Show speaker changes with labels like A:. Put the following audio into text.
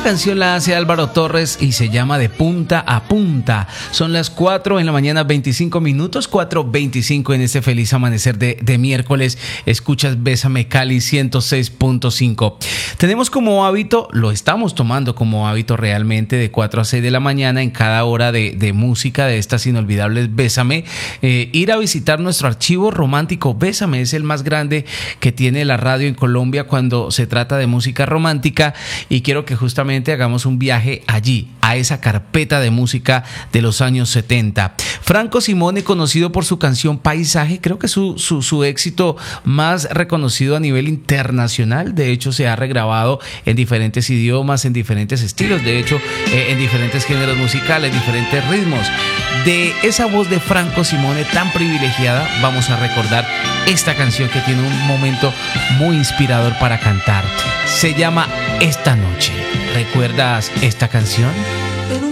A: canción la hace Álvaro Torres y se llama De Punta a Punta. Son las 4 de la mañana, 25 minutos, 4:25 en este feliz amanecer de miércoles. Escuchas Bésame Cali 106.5. Tenemos como hábito, lo estamos tomando como hábito realmente, de 4 a 6 de la mañana en cada hora de música de estas inolvidables Bésame, ir a visitar nuestro archivo romántico. Bésame es el más grande que tiene la radio en Colombia cuando se trata de música romántica, y quiero que justamente hagamos un viaje allí, a esa carpeta de música de los años 70. Franco Simone, conocido por su canción Paisaje, creo que su éxito más reconocido a nivel internacional. De hecho, se ha regrabado en diferentes idiomas, en diferentes estilos, de hecho, en diferentes géneros musicales, diferentes ritmos. De esa voz de Franco Simone tan privilegiada, vamos a recordar esta canción que tiene un momento muy inspirador para cantar. Se llama Esta Noche. ¿Recuerdas esta canción?